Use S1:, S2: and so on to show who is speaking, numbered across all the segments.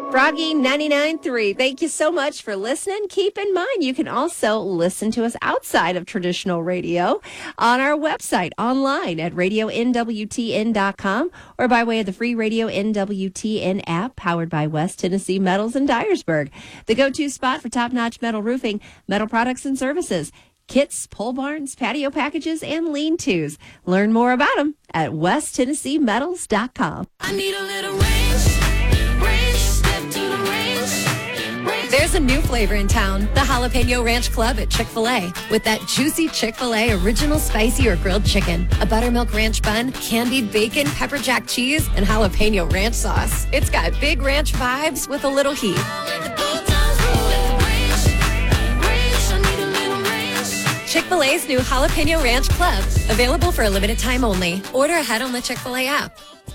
S1: Froggy 99.3. Thank you so much for listening. Keep in mind, you can also listen to us outside of traditional radio on our website, online at radionwtn.com, or by way of the free Radio NWTN app powered by West Tennessee Metals in Dyersburg, the go-to spot for top-notch metal roofing, metal products and services, kits, pole barns, patio packages, and lean-tos. Learn more about them at westtennesseemetals.com.
S2: I need a little range, step to the range.
S3: There's a new flavor in town, the Jalapeno Ranch Club at Chick-fil-A. With that juicy Chick-fil-A original spicy or grilled chicken, a buttermilk ranch bun, candied bacon, pepper jack cheese, and jalapeno ranch sauce. It's got big ranch vibes with a little heat. Chick-fil-A's new Jalapeno Ranch Club, available for a limited time only. Order ahead on the Chick-fil-A app.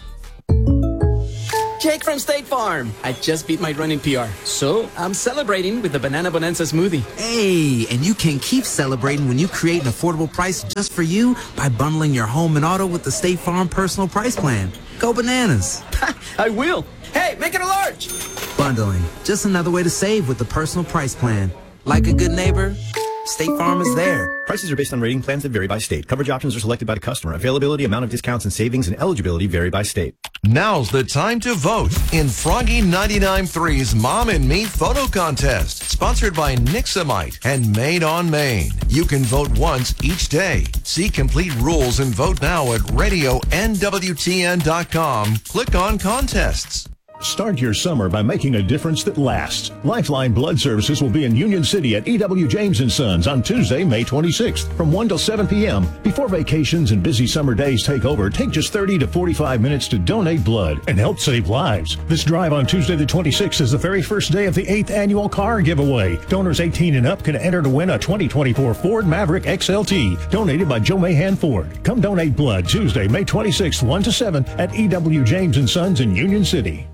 S4: Jake from State Farm. I just beat my running PR, so I'm celebrating with the Banana Bonanza smoothie.
S5: Hey, and you can keep celebrating when you create an affordable price just for you by bundling your home and auto with the State Farm Personal Price Plan. Go bananas.
S4: I will. Hey, make it a large.
S5: Bundling, just another way to save with the Personal Price Plan. Like a good neighbor, State Farm is there.
S6: Prices are based on rating plans that vary by state. Coverage options are selected by the customer. Availability, amount of discounts and savings, and eligibility vary by state.
S7: Now's the time to vote in Froggy 99.3's Mom and Me Photo Contest, sponsored by Nixamite and Made on Maine. You can vote once each day. See complete rules and vote now at radionwtn.com. Click on contests.
S8: Start your summer by making a difference that lasts. Lifeline Blood Services will be in Union City at E.W. James & Sons on Tuesday, May 26th from 1 till 7 p.m. Before vacations and busy summer days take over, take just 30 to 45 minutes to donate blood and help save lives. This drive on Tuesday the 26th is the very first day of the 8th annual car giveaway. Donors 18 and up can enter to win a 2024 Ford Maverick XLT, donated by Joe Mahan Ford. Come donate blood Tuesday, May 26th, 1 to 7 at E.W. James & Sons in Union City.